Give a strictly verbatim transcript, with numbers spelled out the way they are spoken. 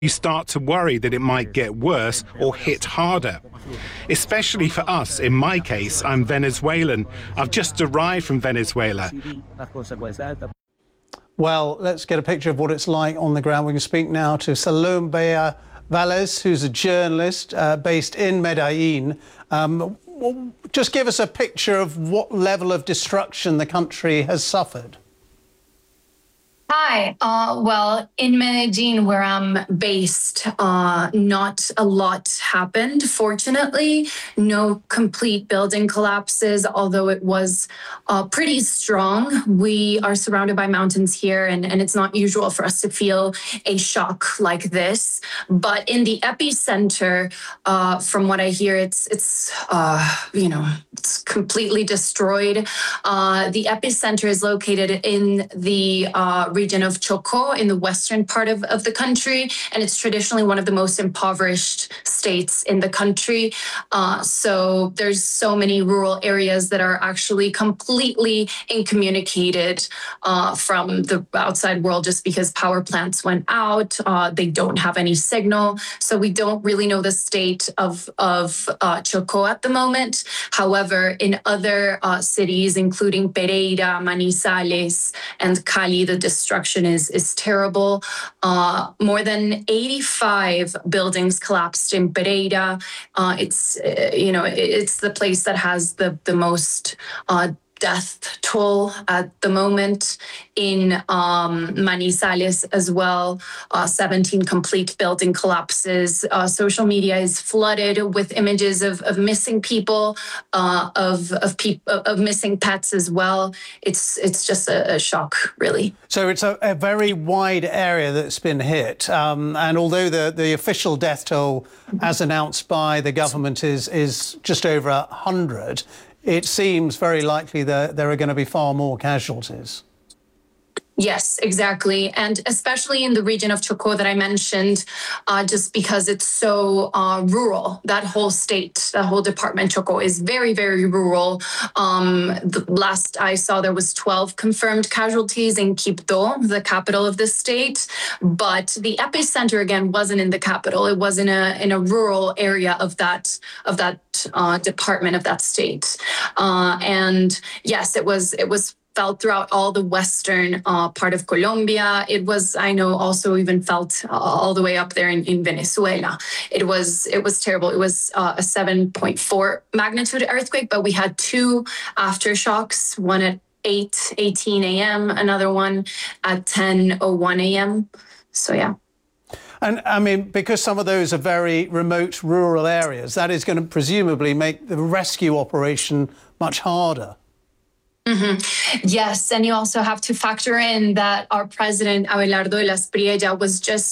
you start to worry that it might get worse or hit harder. Especially for us, in my case, I'm Venezuelan. I've just arrived from Venezuela. Well, let's get a picture of what it's like on the ground. We can speak now to Salome Bea Valles, who's a journalist uh, based in Medellin. Um, just give us a picture of what level of destruction the country has suffered. Hi. Uh, well, in Medellin, where I'm based, uh, not a lot happened, fortunately. No complete building collapses, although it was uh, pretty strong. We are surrounded by mountains here, and, and it's not usual for us to feel a shock like this. But in the epicenter, uh, from what I hear, it's, it's uh, you know, it's completely destroyed. Uh, the epicenter is located in the uh, region of Chocó in the western part of, of the country, and it's traditionally one of the most impoverished states in the country. Uh, so there's so many rural areas that are actually completely incommunicated uh, from the outside world just because power plants went out. Uh, they don't have any signal. So we don't really know the state of, of uh, Chocó at the moment. However, in other uh, cities, including Pereira, Manizales, and Cali, the destruction is, is terrible. Uh, more than eighty-five buildings collapsed in Pereira. Uh, it's, uh, you know, it's the place that has the, the most uh, death toll at the moment. In um, Manizales as well, uh, seventeen complete building collapses. Uh, social media is flooded with images of, of missing people, uh, of of, peop of missing pets as well. It's it's just a, a shock, really. So it's a, a very wide area that's been hit, um, and although the the official death toll, as announced by the government, is is just over a hundred, it seems very likely that there are going to be far more casualties. Yes, exactly. And especially in the region of Chocó that I mentioned, uh, just because it's so uh, rural, that whole state, that whole department, Chocó, is very, very rural. Um, the last I saw, there was twelve confirmed casualties in Quibdó, the capital of the state. But the epicenter, again, wasn't in the capital. It was in a in a rural area of that of that uh, department of that state. Uh, and yes, it was it was. felt throughout all the western uh, part of Colombia. It was, I know, also even felt uh, all the way up there in, in Venezuela. It was it was terrible. It was uh, a seven point four magnitude earthquake, but we had two aftershocks, one at eight eighteen a m, another one at ten oh one a m So, yeah. And, I mean, because some of those are very remote rural areas, that is going to presumably make the rescue operation much harder. Mm-hmm. Yes, and you also have to factor in that our president, Abelardo de la Espriella, was just